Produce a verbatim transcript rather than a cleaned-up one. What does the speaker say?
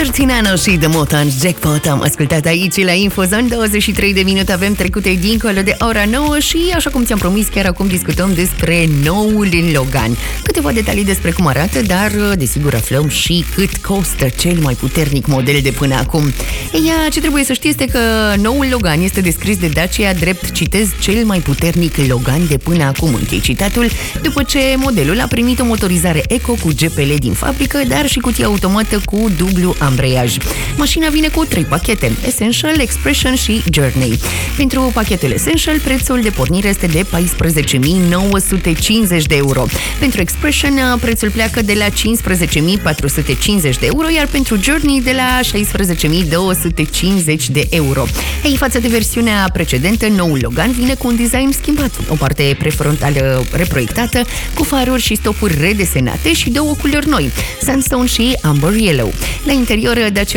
Martinano și The Motans Jackpot am ascultat aici la Infozon. Douăzeci și trei de minute avem trecute dincolo de ora nouă și, așa cum ți-am promis, chiar acum discutăm despre noul Logan. Câteva detalii despre cum arată, dar desigur aflăm și cât costă cel mai puternic model de până acum. Ea, ce trebuie să știi este că noul Logan este descris de Dacia drept, citez, cel mai puternic Logan de până acum, închei citatul, după ce modelul a primit o motorizare eco cu G P L din fabrică, dar și cutie automată cu dublu ambreiaj. Mașina vine cu trei pachete, Essential, Expression și Journey. Pentru pachetul Essential, prețul de pornire este de paisprezece mii nouă sute cincizeci de euro. Pentru Expression, prețul pleacă de la cincisprezece mii patru sute cincizeci de euro, iar pentru Journey de la șaisprezece mii două sute cincizeci de euro. Ei, față de versiunea precedentă, noul Logan vine cu un design schimbat, o parte prefrontală reproiectată, cu faruri și stopuri redesenate și două culori noi, Sandstone și Amber Yellow. La interior, Dacia